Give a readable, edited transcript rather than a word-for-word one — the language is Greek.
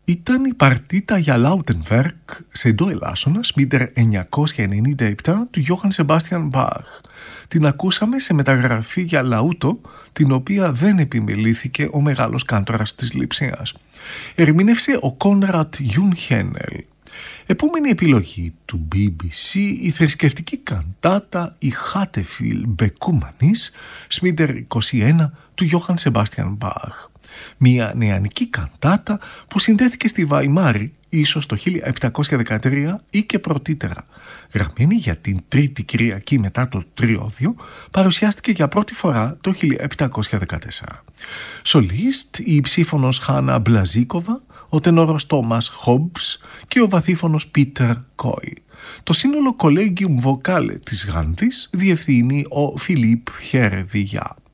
Ήταν η παρτίτα για Λάουτενβερκ σε ντο ελάσσονας μήτερ 997 του Γιώχαν Σεμπάστιαν Μπαχ. Την ακούσαμε σε μεταγραφή για λαούτο, την οποία δεν επιμελήθηκε ο μεγάλος κάντορας της Λειψίας. Ερμήνευσε ο Κόνραντ Γιουνχένελ. Επόμενη επιλογή του BBC, η θρησκευτική καντάτα «Η Χάτεφιλ Μπεκούμανης» σμίτερ 21 του Γιώχαν Σεμπάστιαν Μπαχ. Μια νεανική καντάτα που συνδέθηκε στη Βαϊμάρη ίσως το 1713 ή και πρωτήτερα. Γραμμένη για την τρίτη Κυριακή μετά το Τριώδιο, παρουσιάστηκε για πρώτη φορά το 1714. Σολίστ η ψήφωνος Χάνα Μπλαζίκοβα, ο τενόρος Τόμας Χόμπς και ο βαθύφωνος Πίτερ Κόι. Το σύνολο Collegium Vocale της Γάνδης διευθύνει ο Φιλίπ Χερεβιγιά.